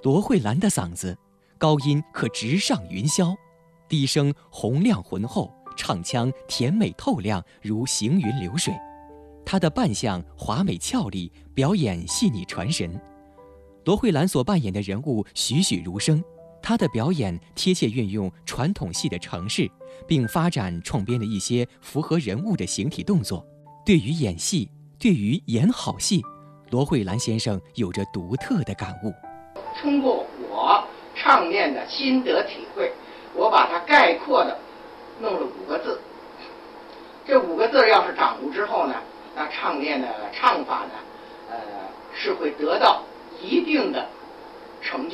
罗慧兰的嗓子，高音可直上云霄，低声洪亮浑厚，唱腔甜美透亮，如行云流水。她的扮相华美俏丽，表演细腻传神。罗慧兰所扮演的人物栩栩如生，她的表演贴切运用传统戏的程式，并发展创编了一些符合人物的形体动作。对于演戏，对于演好戏，罗慧兰先生有着独特的感悟。 通过我唱念的心得体会，